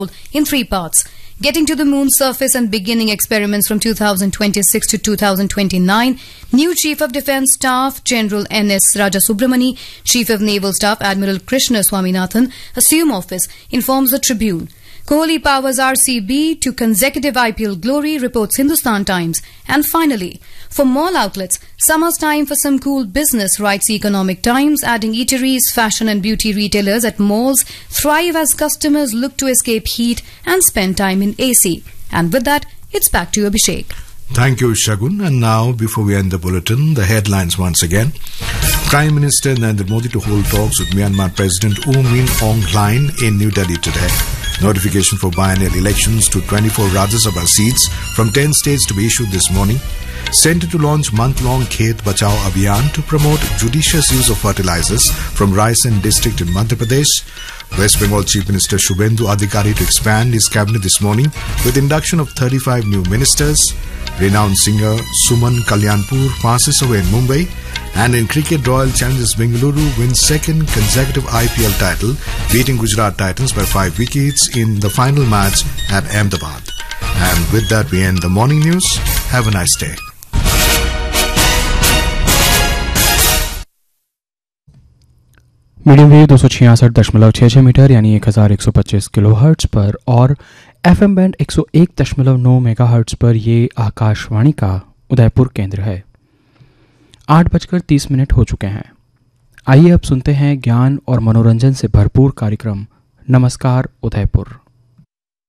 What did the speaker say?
in 3 parts. Getting to the moon's surface and beginning experiments from 2026 to 2029. New Chief of Defence Staff General N.S. Rajasubramani, Chief of Naval Staff Admiral Krishna Swaminathan assume office, informs the Tribune. Kohli powers RCB to consecutive IPL glory, reports Hindustan Times. And finally, for mall outlets, summer's time for some cool business, writes Economic Times, adding eateries, fashion and beauty retailers at malls thrive as customers look to escape heat and spend time in AC. And with that, it's back to Abhishek. Thank you, Shagun. And now, before we end the bulletin, the headlines once again. Prime Minister Narendra Modi to hold talks with Myanmar President U Min Aung Hlaing in New Delhi today. Notification for biennial elections to 24 Rajya Sabha seats from 10 states to be issued this morning. Centre to launch month-long Khet Bachao Abhiyan to promote judicious use of fertilizers from Raisen district in Madhya Pradesh. West Bengal Chief Minister Shubhendu Adhikari to expand his cabinet this morning with induction of 35 new ministers. Renowned singer Suman Kalyanpur passes away in Mumbai. And in cricket, Royal Challengers Bengaluru wins second consecutive IPL title, beating Gujarat Titans by 5 wickets in the final match at Ahmedabad. And with that, we end the morning news. Have a nice day. Medium wave 266.66 metre यानी 1125 kilohertz पर और FM band 101.9 megahertz पर ये आकाशवाणी का उदयपुर केंद्र है। 8:30 हो चुके हैं। आइए अब सुनते हैं ज्ञान और मनोरंजन से भरपूर कार्यक्रम नमस्कार उदयपुर।